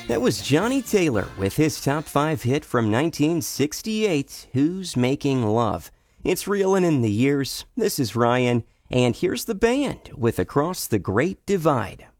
That was Johnny Taylor with his top 5 hit from 1968, Who's Making Love. It's reelin' in the years. This is Ryan, and here's the band with Across the Great Divide.